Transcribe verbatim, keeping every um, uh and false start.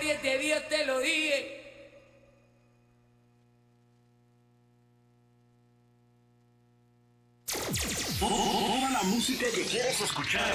nadie te vio, te lo dije. Toda la música que quieras escuchar